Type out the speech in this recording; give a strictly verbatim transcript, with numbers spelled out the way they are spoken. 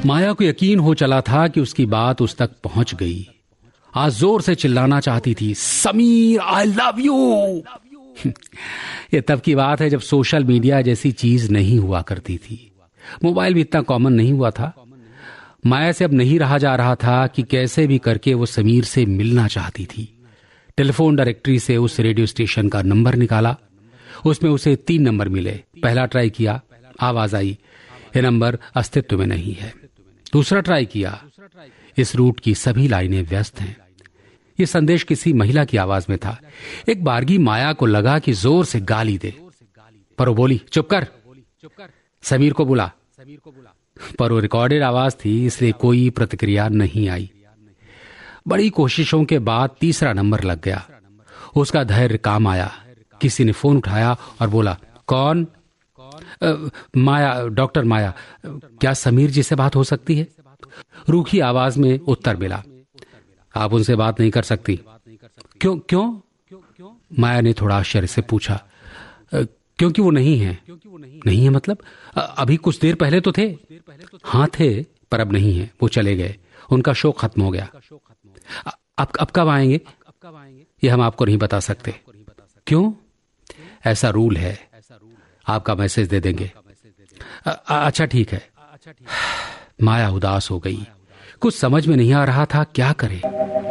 माया को यकीन हो चला था कि उसकी बात उस तक पहुंच गई। आज जोर से चिल्लाना चाहती थी, समीर आई लव यू। ये तब की बात है जब सोशल मीडिया जैसी चीज नहीं हुआ करती थी, मोबाइल भी इतना कॉमन नहीं हुआ था। माया से अब नहीं रहा जा रहा था कि कैसे भी करके वो समीर से मिलना चाहती थी। टेलीफोन डायरेक्टरी से उस रेडियो स्टेशन का नंबर निकाला। उसमें उसे तीन नंबर मिले। पहला ट्राई किया, आवाज आई, ये नंबर अस्तित्व में नहीं है। दूसरा ट्राई किया, इस रूट की सभी लाइनें व्यस्त हैं। ये संदेश किसी महिला की आवाज में था। एक बारगी माया को लगा कि जोर से गाली दे, पर वो बोली, चुप कर, समीर को बुला। पर वो रिकॉर्डेड आवाज थी, इसलिए कोई प्रतिक्रिया नहीं आई। बड़ी कोशिशों के बाद तीसरा नंबर लग गया। उसका धैर्य काम आया। किसी ने फोन उठाया और बोला, कौन? आ, माया, डॉक्टर माया। क्या समीर जी से बात हो सकती है? रूखी आवाज में उत्तर मिला, आप उनसे बात नहीं कर सकती। क्यों क्यों माया ने थोड़ा आश्चर्य से पूछा। क्योंकि वो नहीं है। नहीं है मतलब? अभी कुछ देर पहले तो थे। हाँ थे, पर अब नहीं है, वो चले गए, उनका शो खत्म हो गया। अब अब कब आएंगे ये हम आपको नहीं बता सकते। क्यों? ऐसा रूल है, आपका मैसेज दे देंगे। अच्छा ठीक है। माया उदास हो गई। कुछ समझ में नहीं आ रहा था क्या करे।